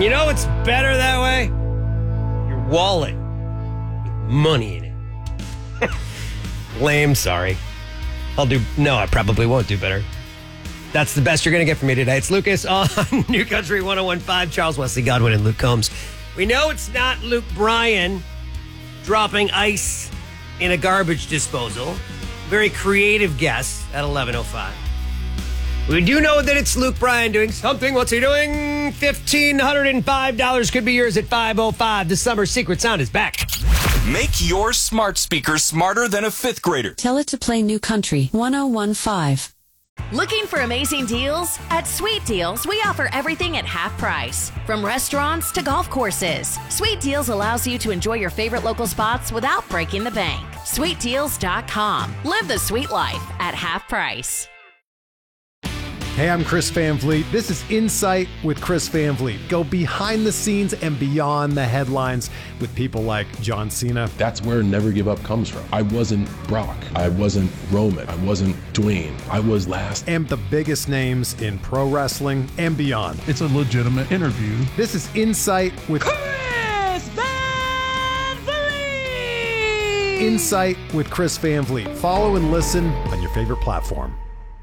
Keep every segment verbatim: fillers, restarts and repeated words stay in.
You know what's better that way? Your wallet with money in it. Lame, sorry. I'll do, no, I probably won't do better. That's the best you're going to get from me today. It's Lucas on New Country one oh one point five. Charles Wesley Godwin and Luke Combs. We know it's not Luke Bryan dropping ice in a garbage disposal. Very creative guess at eleven oh five. We do know that it's Luke Bryan doing something. What's he doing? fifteen oh five dollars could be yours at five oh five. The summer secret sound is back. Make your smart speaker smarter than a fifth grader. Tell it to play New Country one oh one point five. Looking for amazing deals? At Sweet Deals, we offer everything at half price. From restaurants to golf courses, Sweet Deals allows you to enjoy your favorite local spots without breaking the bank. sweet deals dot com. Live the sweet life at half price. Hey, I'm Chris Van Vliet. This is Insight with Chris Van Vliet. Go behind the scenes and beyond the headlines with people like John Cena. That's where Never Give Up comes from. I wasn't Brock. I wasn't Roman. I wasn't Dwayne. I was last. And the biggest names in pro wrestling and beyond. It's a legitimate interview. This is Insight with Chris Van Vliet. Insight with Chris Van Vliet. Follow and listen on your favorite platform.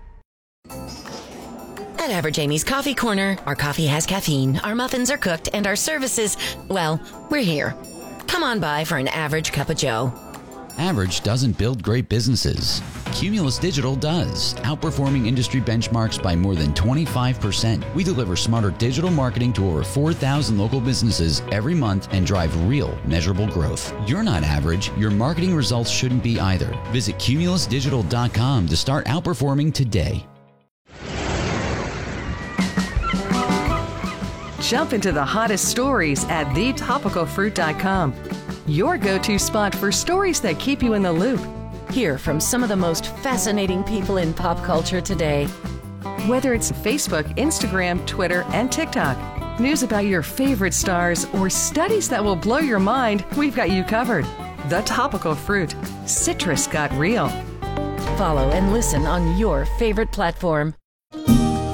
At Average Amy's Coffee Corner, our coffee has caffeine, our muffins are cooked, and our services, well, we're here. Come on by for an average cup of joe. Average doesn't build great businesses. Cumulus Digital does, outperforming industry benchmarks by more than twenty-five percent. We deliver smarter digital marketing to over four thousand local businesses every month and drive real, measurable growth. You're not average. Your marketing results shouldn't be either. Visit cumulus digital dot com to start outperforming today. Jump into the hottest stories at the topical fruit dot com. Your go-to spot for stories that keep you in the loop. Hear from some of the most fascinating people in pop culture today. Whether it's Facebook, Instagram, Twitter, and TikTok, news about your favorite stars, or studies that will blow your mind, we've got you covered. The Topical Fruit. Citrus got real. Follow and listen on your favorite platform.